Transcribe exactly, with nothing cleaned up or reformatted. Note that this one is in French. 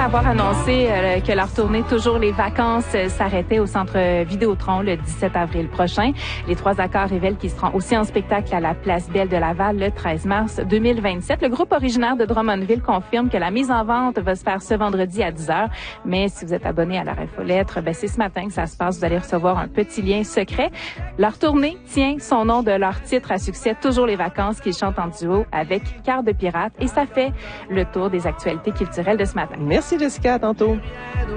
avoir annoncé euh, que leur tournée Toujours les vacances euh, s'arrêtait au Centre Vidéotron le dix-sept avril prochain. Les trois accords révèlent qu'ils seront aussi en spectacle à la Place Belle de Laval le treize mars deux mille vingt-sept. Le groupe originaire de Drummondville confirme que la mise en vente va se faire ce vendredi à dix heures. Mais si vous êtes abonné à leur infolettre, ben c'est ce matin que ça se passe. Vous allez recevoir un petit lien secret. Leur tournée tient son nom de leur titre à succès Toujours les vacances qu'ils chantent en duo avec Cœur de pirate. Et ça fait le tour des actualités culturelles de ce matin. Merci Jessica, à tantôt.